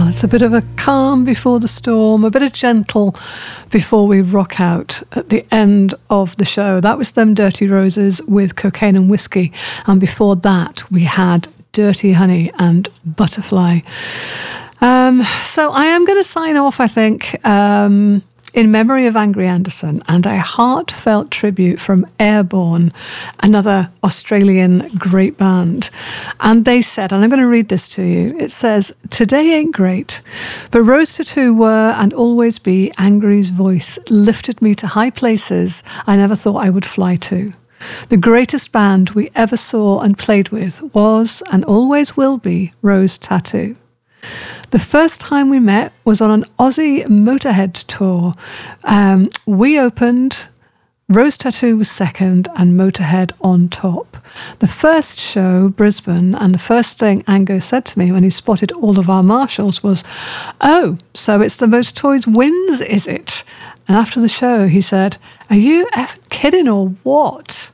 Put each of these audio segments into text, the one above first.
It's a bit of a calm before the storm, a bit of gentle before we rock out at the end of the show. That was them Dirty Roses with Cocaine and Whiskey. And before that, we had Dirty Honey and Butterfly. So I am going to sign off, I think, in memory of Angry Anderson and a heartfelt tribute from Airborne, another Australian great band. And they said, and I'm going to read this to you, it says, "Today ain't great, but Rose Tattoo were and always be Angry's voice, lifted me to high places I never thought I would fly to. The greatest band we ever saw and played with was and always will be Rose Tattoo. The first time we met was on an Aussie Motorhead tour. We opened, Rose Tattoo was second, and Motorhead on top. The first show, Brisbane, and the first thing Ango said to me when he spotted all of our marshals was, 'Oh, so it's the most toys wins, is it?' And after the show, he said, 'Are you kidding or what?'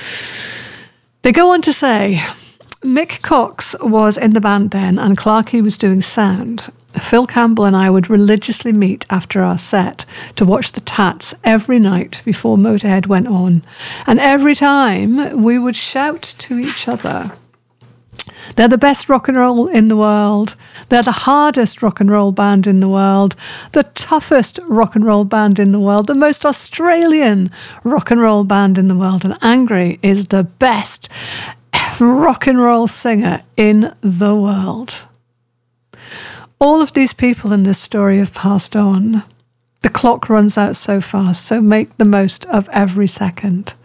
They go on to say, Mick Cox was in the band then and Clarkey was doing sound. Phil Campbell and I would religiously meet after our set to watch the Tats every night before Motorhead went on. And every time we would shout to each other, 'They're the best rock and roll in the world. They're the hardest rock and roll band in the world. The toughest rock and roll band in the world. The most Australian rock and roll band in the world. And Angry is the best rock and roll singer in the world.' All of these people in this story have passed on. The clock runs out so fast, so make the most of every second.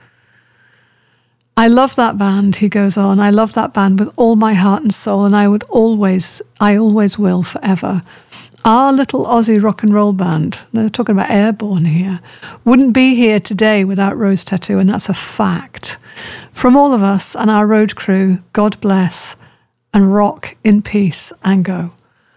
I love that band, he goes on. I love that band with all my heart and soul, and I always will forever. Our little Aussie rock and roll band, they're talking about Airborne here, wouldn't be here today without Rose Tattoo, and that's a fact. From all of us and our road crew, God bless, and rock in peace, Ango."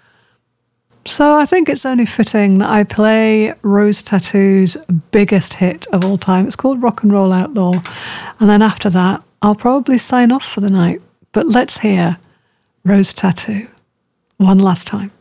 So I think it's only fitting that I play Rose Tattoo's biggest hit of all time. It's called Rock and Roll Outlaw. And then after that, I'll probably sign off for the night. But let's hear Rose Tattoo one last time.